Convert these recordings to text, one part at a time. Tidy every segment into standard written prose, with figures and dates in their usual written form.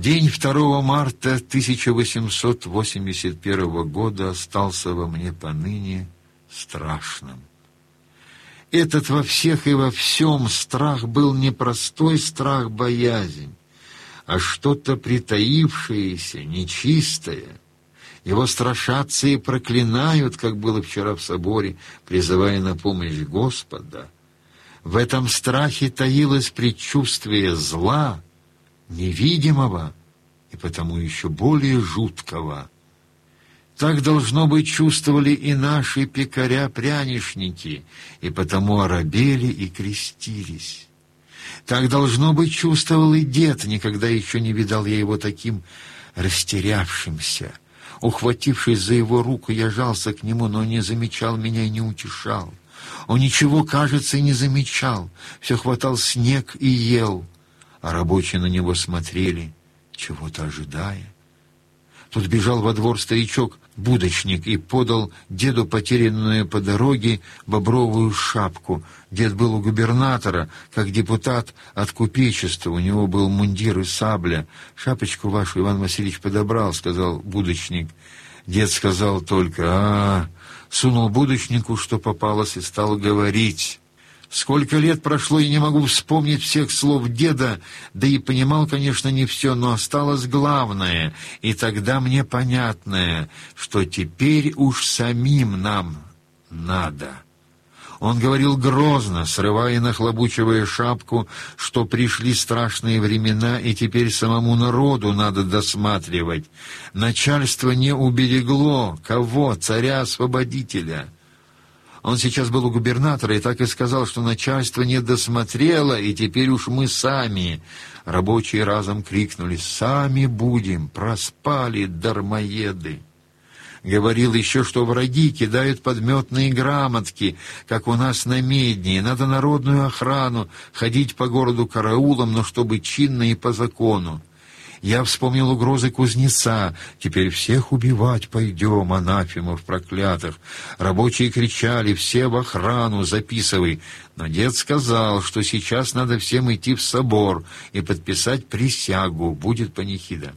День 2 марта 1881 года остался во мне поныне страшным. Этот во всех и во всем страх был не простой страх-боязнь, а что-то притаившееся, нечистое. Его страшатся и проклинают, как было вчера в соборе, призывая на помощь Господа. В этом страхе таилось предчувствие зла, невидимого и потому еще более жуткого. Так, должно быть, чувствовали и наши пекаря-прянишники, и потому оробели и крестились. Так, должно быть, чувствовал и дед, никогда еще не видал я его таким растерявшимся. Ухватившись за его руку, я жался к нему, но он не замечал меня и не утешал. Он ничего, кажется, и не замечал, все хватал снег и ел, а рабочие на него смотрели, чего-то ожидая. Тут бежал во двор старичок-будочник и подал деду потерянную по дороге бобровую шапку. Дед был у губернатора, как депутат от купечества, у него был мундир и сабля. «Шапочку вашу Иван Васильевич подобрал», — сказал будочник. Дед сказал только сунул будочнику, что попалось, и стал говорить. Сколько лет прошло, я не могу вспомнить всех слов деда, да и понимал, конечно, не все, но осталось главное, и тогда мне понятное, что теперь уж самим нам надо. Он говорил грозно, срывая и нахлобучивая шапку, что пришли страшные времена, и теперь самому народу надо досматривать. Начальство не уберегло кого? Царя-освободителя. Он сейчас был у губернатора и так и сказал, что начальство не досмотрело, и теперь уж мы сами. Рабочие разом крикнули: «Сами будем! Проспали, дармоеды!» Говорил еще, что враги кидают подметные грамотки, как у нас на Медне. Надо народную охрану, ходить по городу караулом, но чтобы чинно и по закону. Я вспомнил угрозы кузнеца. «Теперь всех убивать пойдем, анафемов проклятых». Рабочие кричали: «Все в охрану, записывай». Но дед сказал, что сейчас надо всем идти в собор и подписать присягу, будет панихида.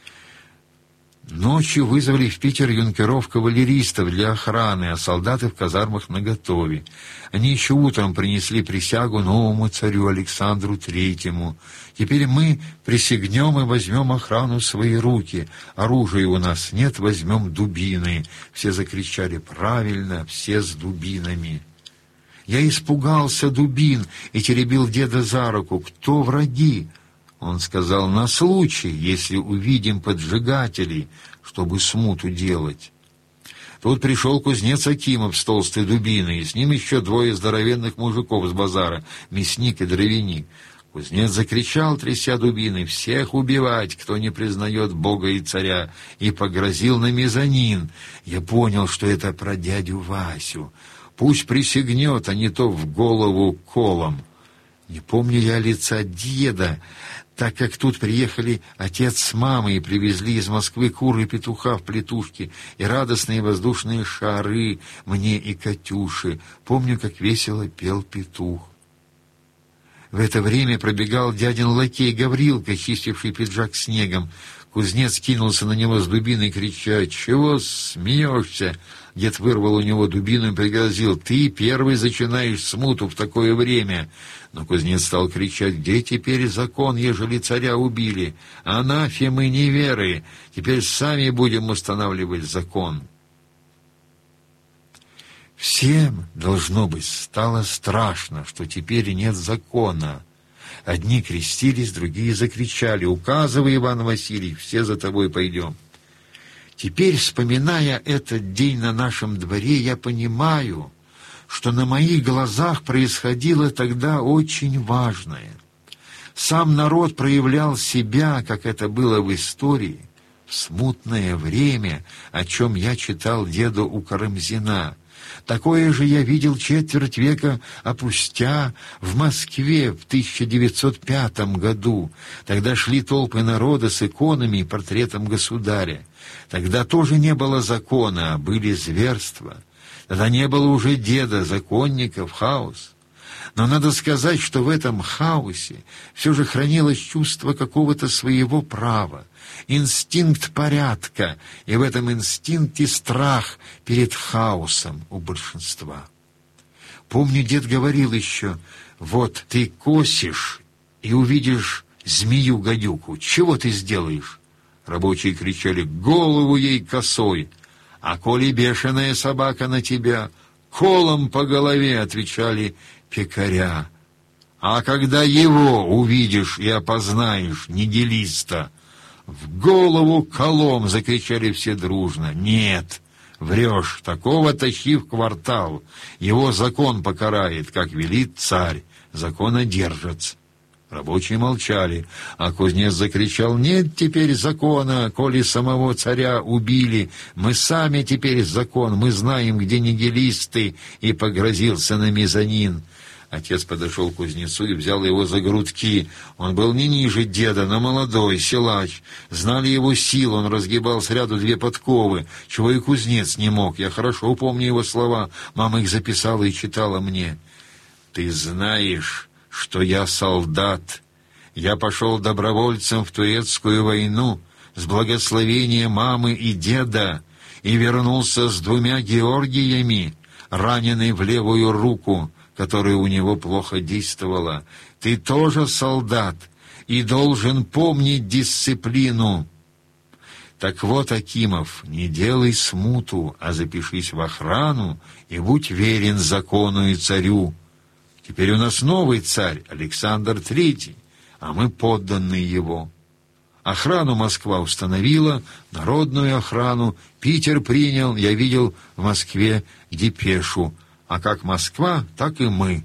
Ночью вызвали в Питер юнкеров-кавалеристов для охраны, а солдаты в казармах наготове. Они еще утром принесли присягу новому царю Александру Третьему. Теперь мы присягнем и возьмем охрану в свои руки. Оружия у нас нет, возьмем дубины. Все закричали: «Правильно, все с дубинами». Я испугался дубин и теребил деда за руку. «Кто враги?» Он сказал: «На случай, если увидим поджигателей, чтобы смуту делать». Тут пришел кузнец Акимов с толстой дубиной, и с ним еще двое здоровенных мужиков с базара, мясник и дровяник. Кузнец закричал, тряся дубиной: «Всех убивать, кто не признает Бога и царя!» и погрозил на мезонин. Я понял, что это про дядю Васю. Пусть присягнет, а не то в голову колом. Не помню я лица деда, так как тут приехали отец с мамой и привезли из Москвы кур и петуха в плетушке и радостные воздушные шары мне и Катюше. Помню, как весело пел петух. В это время пробегал дядин лакей Гаврилка, чистивший пиджак снегом. Кузнец кинулся на него с дубиной, крича: «Чего смеешься?» Дед вырвал у него дубину и пригрозил: «Ты первый начинаешь смуту в такое время». Но кузнец стал кричать: «Где теперь закон, ежели царя убили? Анафемы неверы! Теперь сами будем устанавливать закон». Всем, должно быть, стало страшно, что теперь нет закона. Одни крестились, другие закричали: «Указывай, Иван Васильевич, все за тобой пойдем». Теперь, вспоминая этот день на нашем дворе, я понимаю, что на моих глазах происходило тогда очень важное. Сам народ проявлял себя, как это было в истории, в смутное время, о чем я читал деду у Карамзина. Такое же я видел четверть века опустя в Москве в 1905 году. Тогда шли толпы народа с иконами и портретом государя. Тогда тоже не было закона, а были зверства. Тогда не было уже деда, законников, хаос. Но надо сказать, что в этом хаосе все же хранилось чувство какого-то своего права, инстинкт порядка, и в этом инстинкте страх перед хаосом у большинства. Помню, дед говорил еще: «Вот ты косишь и увидишь змею-гадюку. Чего ты сделаешь?» Рабочие кричали: «Голову ей косой! А коли бешеная собака на тебя, колом по голове!» — отвечали пекаря. «А когда его увидишь и опознаешь, нигилиста, в голову колом!» — закричали все дружно. «Нет, врешь, такого тащи в квартал, его закон покарает, как велит царь, законодержец». Рабочие молчали, а кузнец закричал: «Нет теперь закона, коли самого царя убили. Мы сами теперь закон, мы знаем, где нигилисты», и погрозился на мезонин. Отец подошел к кузнецу и взял его за грудки. Он был не ниже деда, но молодой, силач. Знали его силу, он разгибал сряду 2 подковы, чего и кузнец не мог. Я хорошо помню его слова, мама их записала и читала мне. «Ты знаешь, что я солдат. Я пошел добровольцем в турецкую войну с благословения мамы и деда и вернулся с 2 Георгиями, раненый в левую руку, которая у него плохо действовала. Ты тоже солдат и должен помнить дисциплину. Так вот, Акимов, не делай смуту, а запишись в охрану и будь верен закону и царю. Теперь у нас новый царь, Александр III, а мы подданные его. Охрану Москва установила, народную охрану Питер принял, я видел в Москве депешу. А как Москва, так и мы».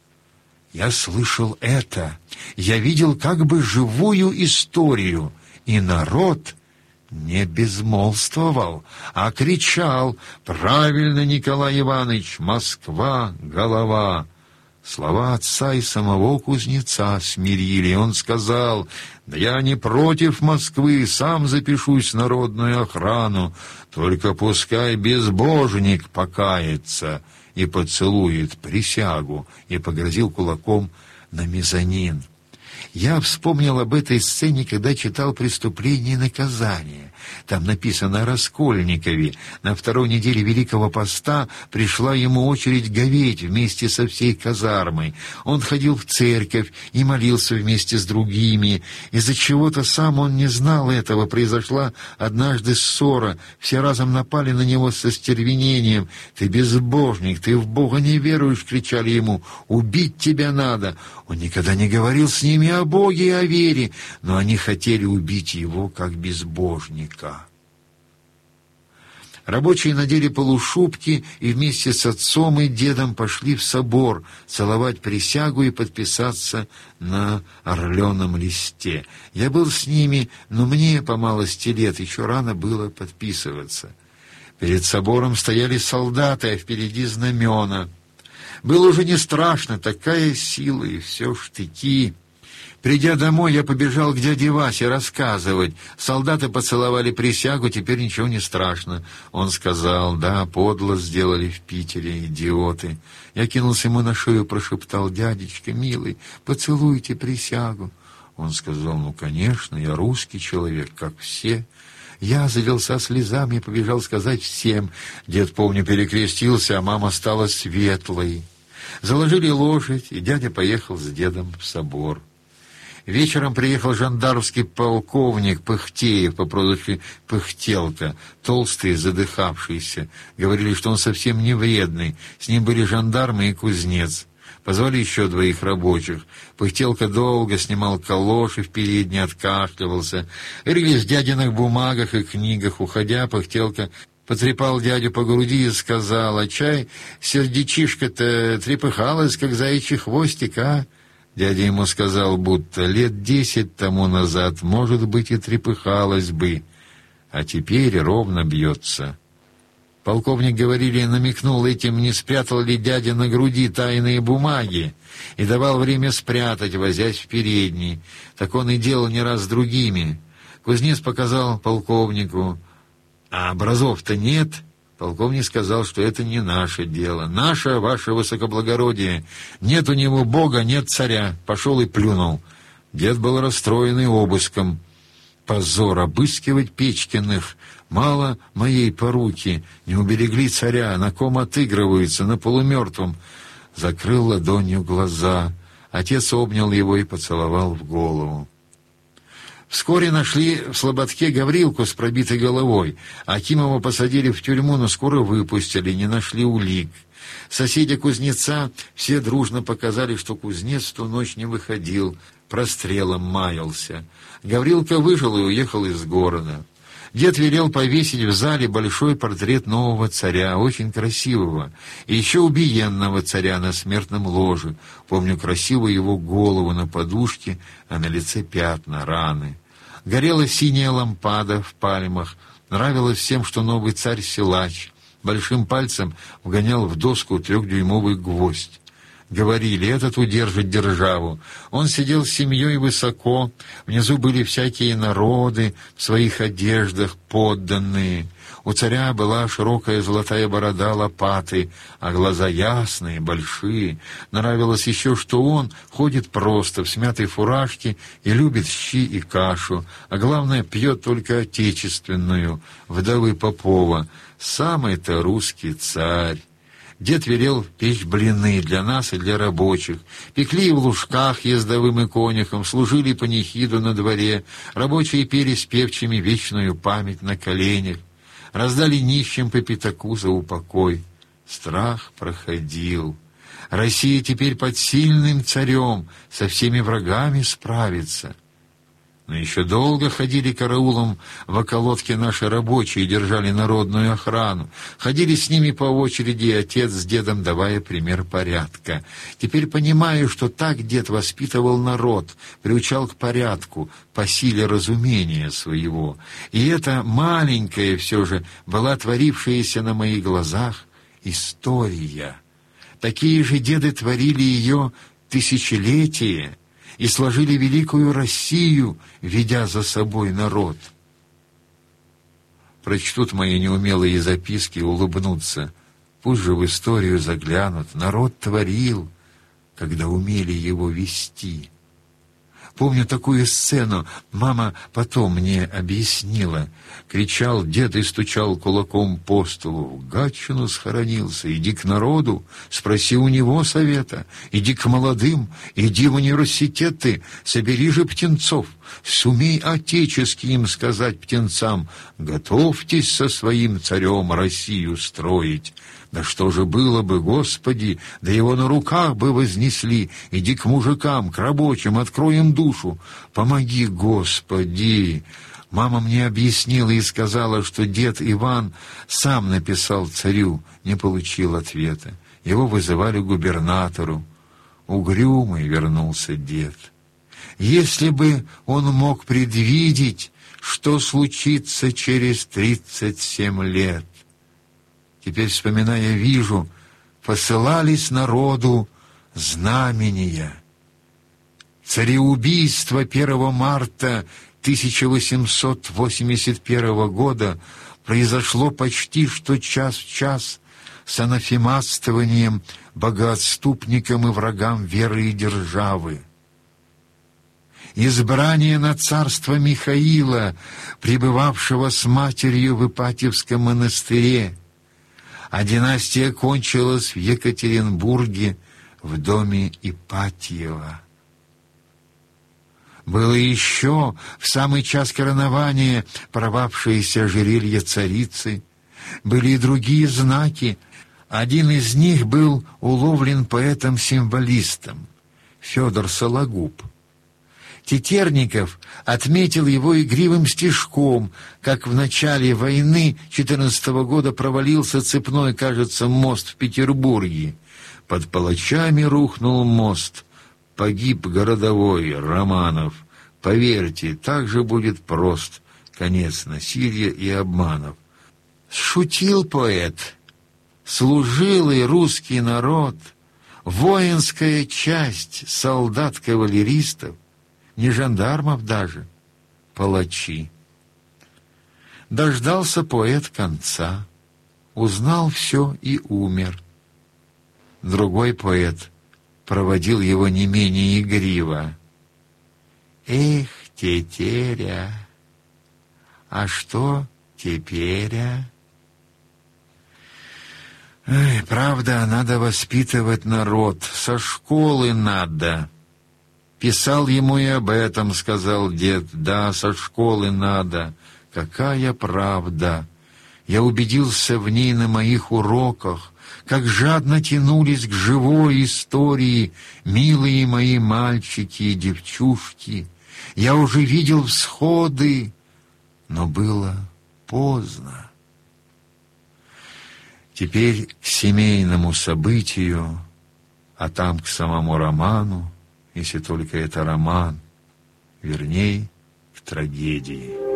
Я слышал это, я видел как бы живую историю, и народ не безмолвствовал, а кричал: «Правильно, Николай Иванович, Москва — голова». Слова отца и самого кузнеца смирили. Он сказал: «Да я не против Москвы, сам запишусь в народную охрану, только пускай безбожник покается и поцелует присягу», и погрозил кулаком на мезонин. Я вспомнил об этой сцене, когда читал «Преступление и наказание». Там написано о Раскольникове. На 2-й неделе Великого Поста пришла ему очередь говеть вместе со всей казармой. Он ходил в церковь и молился вместе с другими. Из-за чего-то сам он не знал этого. Произошла однажды ссора. Все разом напали на него со стервенением. «Ты безбожник, ты в Бога не веруешь!» — кричали ему. «Убить тебя надо!» Он никогда не говорил с ними о Боге и о вере, но они хотели убить его как безбожника. Рабочие надели полушубки и вместе с отцом и дедом пошли в собор целовать присягу и подписаться на орленом листе. Я был с ними, но мне по малости лет еще рано было подписываться. Перед собором стояли солдаты, а впереди знамена. Было уже не страшно, такая сила и все штыки. Придя домой, я побежал к дяде Васе рассказывать. Солдаты поцеловали присягу, теперь ничего не страшно. Он сказал: «Да, подло сделали в Питере, идиоты». Я кинулся ему на шею, прошептал: «Дядечка, милый, поцелуйте присягу». Он сказал: «Ну, конечно, я русский человек, как все». Я залился слезами и побежал сказать всем. Дед, помню, перекрестился, а мама стала светлой. Заложили лошадь, и дядя поехал с дедом в собор. Вечером приехал жандармский полковник Пыхтеев по прозвищу Пыхтелка, толстый, задыхавшийся. Говорили, что он совсем не вредный. С ним были жандармы и кузнец. Позвали еще 2 рабочих. Пыхтелка долго снимал калоши в передней, откашливался. Рылись в дядиных бумагах и книгах. Уходя, Пыхтелка потрепал дядю по груди и сказал: «А чай сердечишко-то трепыхалось, как заячий хвостик, а?» Дядя ему сказал, будто лет 10 тому назад, может быть, и трепыхалось бы, а теперь ровно бьется. Полковник, говорили, намекнул этим, не спрятал ли дядя на груди тайные бумаги, и давал время спрятать, возясь в передней. Так он и делал не раз с другими. Кузнец показал полковнику: «А образов-то нет?» Полковник сказал, что это не наше дело. «Наше, ваше высокоблагородие. Нет у него бога, нет царя». Пошел и плюнул. Дед был расстроенный обыском. «Позор! Обыскивать Печкиных! Мало моей поруки! Не уберегли царя! На ком отыгрываются? На полумертвом!» Закрыл ладонью глаза. Отец обнял его и поцеловал в голову. Вскоре нашли в Слободке Гаврилку с пробитой головой. Акимова посадили в тюрьму, но скоро выпустили, не нашли улик. Соседи кузнеца все дружно показали, что кузнец в ту ночь не выходил, прострелом маялся. Гаврилка выжил и уехал из города. Дед велел повесить в зале большой портрет нового царя, очень красивого, и еще убиенного царя на смертном ложе. Помню красивую его голову на подушке, а на лице пятна, раны. Горела синяя лампада в пальмах. Нравилось всем, что новый царь силач. Большим пальцем вгонял в доску 3-дюймовый гвоздь. Говорили, этот удержит державу. Он сидел с семьей высоко, внизу были всякие народы в своих одеждах, подданные. У царя была широкая золотая борода лопаты, а глаза ясные, большие. Нравилось еще, что он ходит просто, в смятой фуражке и любит щи и кашу, а главное, пьет только отечественную, вдовы Попова. Самый-то русский царь. Дед велел печь блины для нас и для рабочих. Пекли в лужках ездовым и конюхом, служили панихиду на дворе. Рабочие пели с певчими вечную память на коленях. Раздали нищим по пятаку за упокой. Страх проходил. Россия теперь под сильным царем, со всеми врагами справится. Но еще долго ходили караулом в околотке наши рабочие, держали народную охрану. Ходили с ними по очереди, отец с дедом давая пример порядка. Теперь понимаю, что так дед воспитывал народ, приучал к порядку, по силе разумения своего. И эта маленькая все же была творившаяся на моих глазах история. Такие же деды творили ее тысячелетия и сложили великую Россию, ведя за собой народ. Прочтут мои неумелые записки и улыбнутся. Пусть же в историю заглянут. Народ творил, когда умели его вести. Помню такую сцену, мама потом мне объяснила. Кричал дед и стучал кулаком по столу. В Гатчину схоронился, иди к народу, спроси у него совета. Иди к молодым, иди в университеты, собери же птенцов. Сумей отечески им сказать птенцам, готовьтесь со своим царем Россию строить. Да что же было бы, Господи, да его на руках бы вознесли. Иди к мужикам, к рабочим, открой им душу. Помоги, Господи. Мама мне объяснила и сказала, что дед Иван сам написал царю, не получил ответа. Его вызывали к губернатору. Угрюмый вернулся дед. Если бы он мог предвидеть, что случится через 37 лет. Теперь, вспоминая, вижу, посылались народу знамения. Цареубийство 1 марта 1881 года произошло почти что час в час с анафематствованием богоотступникам и врагам веры и державы. Избрание на царство Михаила, пребывавшего с матерью в Ипатьевском монастыре, а династия кончилась в Екатеринбурге в доме Ипатьева. Было еще в самый час коронования порвавшееся ожерелье царицы. Были и другие знаки. Один из них был уловлен поэтом-символистом Федор Сологуб. Тетерников отметил его игривым стишком, как в начале войны 14 года провалился цепной, кажется, мост в Петербурге. Под палачами рухнул мост. Погиб городовой Романов. Поверьте, так же будет прост конец насилия и обманов. Шутил поэт. Служилый русский народ, воинская часть солдат-кавалеристов, не жандармов даже, палачи. Дождался поэт конца, узнал все и умер. Другой поэт проводил его не менее игриво. «Эх, тетеря, а что теперь?» Эй, правда, надо воспитывать народ, со школы надо. Писал ему и об этом, сказал дед. Да, со школы надо. Какая правда! Я убедился в ней на моих уроках, как жадно тянулись к живой истории милые мои мальчики и девчушки. Я уже видел всходы, но было поздно. Теперь к семейному событию, а там к самому роману, если только это роман, верней, к трагедии.